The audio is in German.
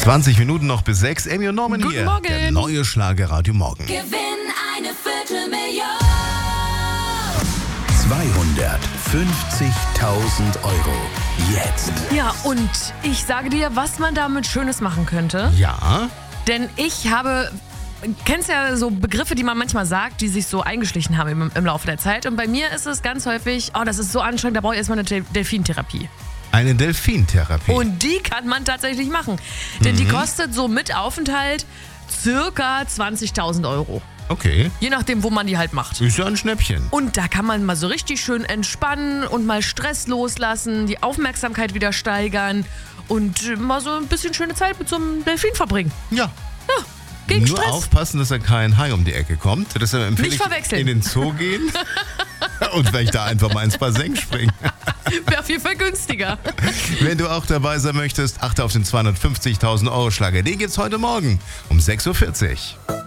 20 Minuten noch bis 6. Amy und Norman Guten hier. Morgen. Der neue Schlager-Radio Morgen. Gewinn eine Viertelmillion. 250.000 Euro. Jetzt. Ja, und ich sage dir, was man damit Schönes machen könnte. Ja. Denn ich habe, kennst ja so Begriffe, die man manchmal sagt, die sich so eingeschlichen haben im Laufe der Zeit. Und bei mir ist es ganz häufig, das ist so anstrengend, da brauche ich erstmal eine Delfintherapie. Eine Delfintherapie. Und die kann man tatsächlich machen. Denn die kostet so mit Aufenthalt circa 20.000 Euro. Okay. Je nachdem, wo man die halt macht. Ist ja ein Schnäppchen. Und da kann man mal so richtig schön entspannen und mal Stress loslassen, die Aufmerksamkeit wieder steigern und mal so ein bisschen schöne Zeit mit so einem Delfin verbringen. Ja. Gegen Nur Stress. aufpassen, dass da kein Hai um die Ecke kommt. Deshalb empfehle Nicht ich verwechseln. in den Zoo gehen und vielleicht da einfach mal ins Bassin springen. Wäre auf jeden Fall günstiger. Wenn du auch dabei sein möchtest, achte auf den 250.000 Euro Schlager. Den gibt's heute Morgen um 6.40 Uhr.